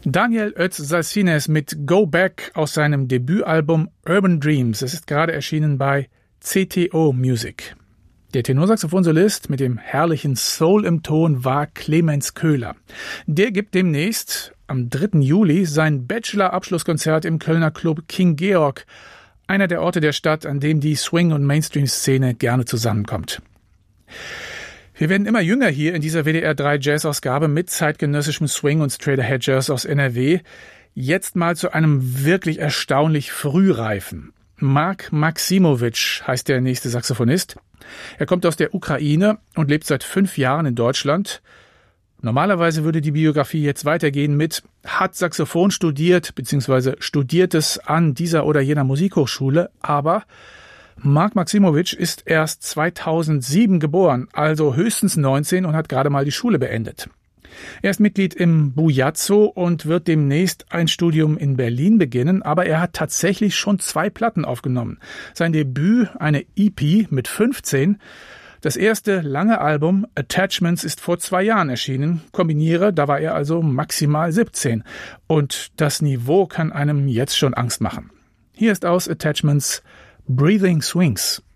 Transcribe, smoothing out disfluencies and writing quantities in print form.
Daniel Ötz-Salsines mit Go Back aus seinem Debütalbum Urban Dreams. Es ist gerade erschienen bei CTO Music. Der Tenorsaxophonsolist mit dem herrlichen Soul im Ton war Clemens Köhler. Der gibt demnächst am 3. Juli sein Bachelor-Abschlusskonzert im Kölner Club King Georg, einer der Orte der Stadt, an dem die Swing- und Mainstream-Szene gerne zusammenkommt. Wir werden immer jünger hier in dieser WDR 3 Jazz-Ausgabe mit zeitgenössischem Swing und Straight-Ahead Jazz aus NRW. Jetzt mal zu einem wirklich erstaunlich Frühreifen. Mark Maximowitsch heißt der nächste Saxophonist. Er kommt aus der Ukraine und lebt seit 5 Jahren in Deutschland. Normalerweise würde die Biografie jetzt weitergehen mit hat Saxophon studiert bzw. studiert es an dieser oder jener Musikhochschule, aber Mark Maximowitsch ist erst 2007 geboren, also höchstens 19 und hat gerade mal die Schule beendet. Er ist Mitglied im Bujazzo und wird demnächst ein Studium in Berlin beginnen, aber er hat tatsächlich schon 2 Platten aufgenommen. Sein Debüt, eine EP mit 15. Das erste lange Album Attachments ist vor 2 Jahren erschienen. Kombiniere, da war er also maximal 17. Und das Niveau kann einem jetzt schon Angst machen. Hier ist aus Attachments Breathing Swings.